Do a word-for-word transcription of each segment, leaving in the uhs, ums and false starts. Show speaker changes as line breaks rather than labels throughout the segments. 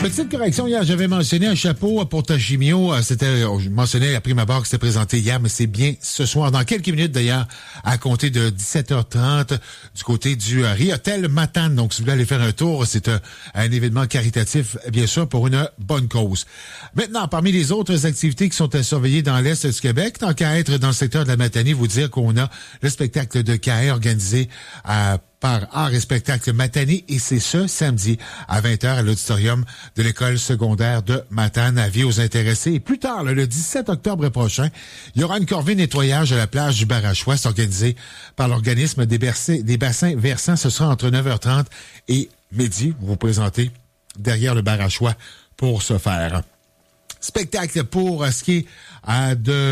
Petite correction, hier, j'avais mentionné un chapeau pour Toshimio. C'était, je mentionnais à prime abord que c'était présenté hier, mais c'est bien ce soir, dans quelques minutes d'ailleurs, à compter de dix-sept heures trente, du côté du euh, Riotel Matane. Donc, si vous voulez aller faire un tour, c'est un, un événement caritatif, bien sûr, pour une bonne cause. Maintenant, parmi les autres activités qui sont à surveiller dans l'Est du Québec, tant qu'à être dans le secteur de la Matanie, vous dire qu'on a le spectacle de Cahen organisé à par Art et Spectacle Matane, et c'est ce samedi à vingt heures à l'auditorium de l'école secondaire de Matane. Avis aux intéressés. Et plus tard, le dix-sept octobre prochain, il y aura une corvée nettoyage à la plage du Barachois. C'est organisé par l'organisme des, bercés, des bassins versants. Ce sera entre neuf heures trente et midi. Vous vous présentez derrière le Barachois pour ce faire. Spectacle pour ce qui est euh,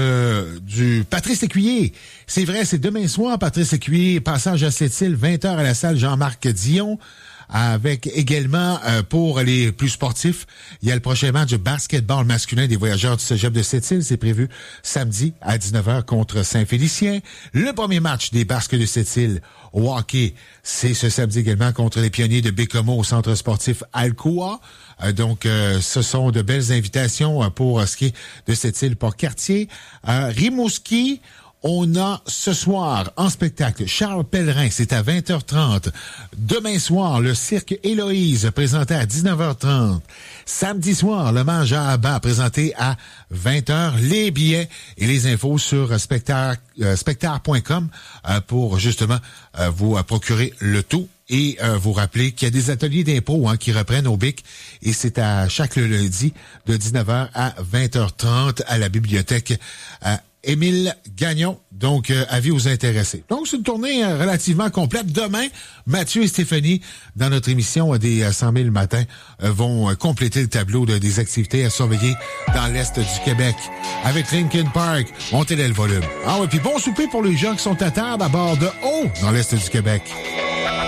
de du Patrice Lécuyer. C'est vrai, c'est demain soir, Patrice Lécuyer, passage à Sept-Îles, vingt heures à la salle Jean-Marc Dion. Avec également, euh, pour les plus sportifs, il y a le prochain match de basketball masculin des Voyageurs du Cégep de Sept-Îles. C'est prévu samedi à dix-neuf heures contre Saint-Félicien. Le premier match des Basques de Sept-Îles au hockey, c'est ce samedi également contre les Pionniers de Bécomo au centre sportif Alcoa. Euh, donc, euh, ce sont de belles invitations euh, pour euh, ce qui est de Sept-Îles Port-Cartier. Euh, Rimouski, on a ce soir en spectacle Charles Pellerin, c'est à vingt heures trente. Demain soir, le cirque Héloïse, présenté à dix-neuf heures trente. Samedi soir, le Mange à Abat, présenté à vingt heures. Les billets et les infos sur spectacle point com euh, pour justement euh, vous euh, procurer le tout. Et euh, vous rappeler qu'il y a des ateliers d'impro hein, qui reprennent au B I C, et c'est à chaque lundi de dix-neuf heures à vingt heures trente à la bibliothèque à Émile Gagnon, donc euh, avis aux intéressés. Donc, c'est une tournée euh, relativement complète. Demain, Mathieu et Stéphanie, dans notre émission euh, des euh, cent mille matins, euh, vont euh, compléter le tableau de, des activités à surveiller dans l'Est du Québec. Avec Linkin Park, montez le volume. Ah oui, puis bon souper pour les gens qui sont à table à bord de Haut dans l'Est du Québec.